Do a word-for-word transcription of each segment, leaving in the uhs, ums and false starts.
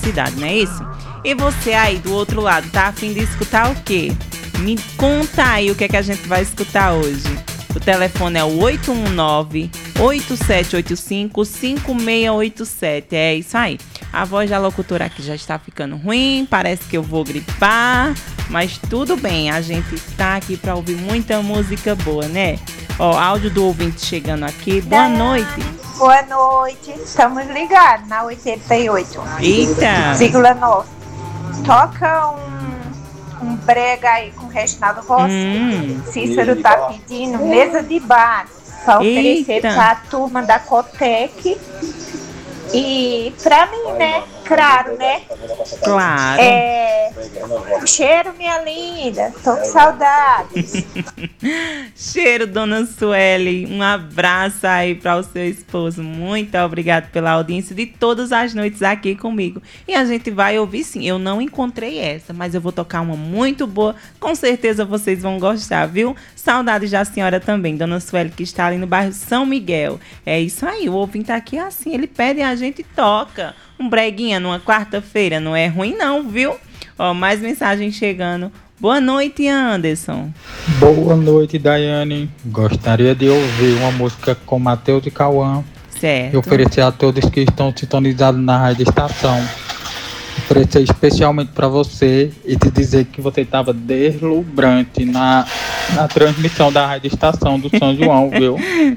cidade, não é isso? E você aí do outro lado, tá a fim de escutar o quê? Me conta aí o que é que a gente vai escutar hoje. O telefone é o oito um nove, oito sete oito cinco, cinco seis oito sete. É isso aí. A voz da locutora aqui já está ficando ruim, parece que eu vou gripar, mas tudo bem, a gente tá aqui para ouvir muita música boa, né? Ó, áudio do ouvinte chegando aqui. Boa Dani, noite. Boa noite. Estamos ligados na oitenta e oito. Eita. vírgula nove. Toca um, um brega aí com o Reginaldo Rossi. Hum. Cícero tá pedindo mesa de bar para oferecer Eita. para a turma da Cotec. E pra mim, né? Claro, né? Claro. É... Cheiro, minha linda. Tô com saudades. Cheiro, dona Sueli. Um abraço aí para o seu esposo. Muito obrigado pela audiência de todas as noites aqui comigo. E a gente vai ouvir sim. Eu não encontrei essa, mas eu vou tocar uma muito boa. Com certeza vocês vão gostar, viu? Saudades da senhora também, dona Sueli, que está ali no bairro São Miguel. É isso aí, o ouvinte aqui é assim, ele pede e a gente toca. Um breguinha numa quarta-feira não é ruim não, viu? Ó, mais mensagem chegando. Boa noite, Anderson. Boa noite, Daiane. Gostaria de ouvir uma música com Matheus e Cauã. Certo. E oferecer a todos que estão sintonizados na rádio estação. Oferecer especialmente para você e te dizer que você estava deslumbrante na, na transmissão da rádio estação do São João, viu?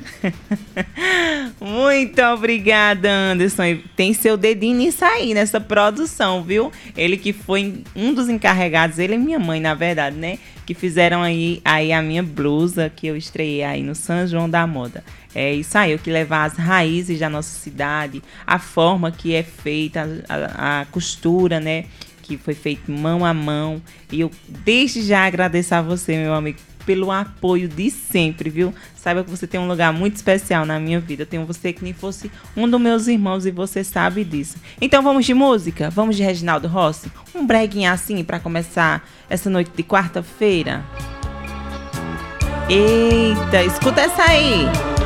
Muito obrigada, Anderson. Tem seu dedinho nisso aí, nessa produção, viu? Ele que foi um dos encarregados, ele e minha mãe, na verdade, né? Que fizeram aí, aí a minha blusa que eu estreiei aí no São João da Moda. É isso aí, eu que levar as raízes da nossa cidade, a forma que é feita, a, a costura, né? Que foi feita mão a mão. E eu desde já agradeço a você, meu amigo, pelo apoio de sempre, viu? Saiba que você tem um lugar muito especial na minha vida. Eu tenho você que nem fosse um dos meus irmãos e você sabe disso. Então vamos de música? Vamos de Reginaldo Rossi? Um breguinho assim para começar essa noite de quarta-feira? Eita, escuta essa aí!